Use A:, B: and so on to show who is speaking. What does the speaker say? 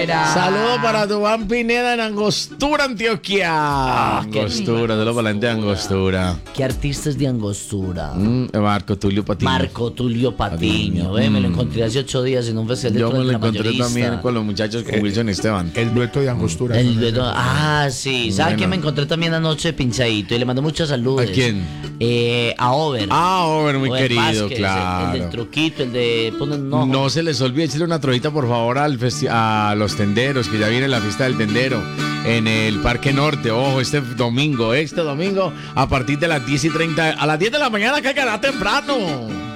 A: Saludos para Dubán Pineda en Angostura, Antioquia. Angostura, de los valentes de Angostura.
B: ¿Qué artistas de Angostura?
A: Marco Tulio Patiño.
B: Marco Tulio Patiño. Me lo encontré hace 8 días en un festival de
A: Yo me
B: Tronos
A: lo
B: de la
A: encontré
B: Mayorista.
A: también con los muchachos, con Wilson y Esteban.
C: El dueto de Angostura.
B: El dueto. Sí. ¿Sabes qué me encontré también anoche? Pinchadito. Y le mandé muchos saludos.
A: ¿A quién?
B: A Over.
A: Over, muy
B: Over
A: querido,
B: Vázquez,
A: claro.
B: El del truquito, el de...
A: No se les olvide echarle una trojita, por favor, a los tenderos, que ya viene la fiesta del tendero en el Parque Norte. Ojo, este domingo, a partir de las 10:30, a las 10 de la mañana, que quedará temprano.